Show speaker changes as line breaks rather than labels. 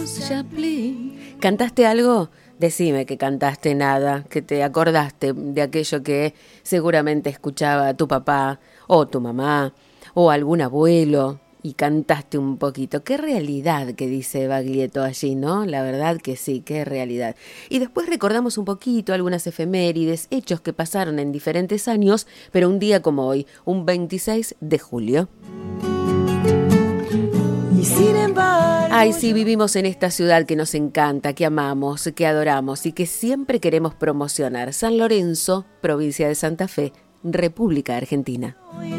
Chaplin. ¿Cantaste algo? Decime que cantaste nada, que te acordaste de aquello que seguramente escuchaba tu papá o tu mamá o algún abuelo y cantaste un poquito. Qué realidad que dice Baglietto allí, ¿no? La verdad que sí, qué realidad. Y después recordamos un poquito algunas efemérides, hechos que pasaron en diferentes años, pero un día como hoy, un 26 de julio. Y sin embargo... Ay, sí, vivimos en esta ciudad que nos encanta, que amamos, que adoramos y que siempre queremos promocionar. San Lorenzo, provincia de Santa Fe, República Argentina.